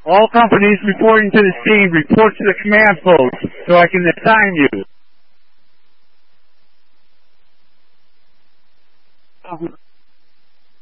All companies reporting to this team, report to the command post so I can assign you.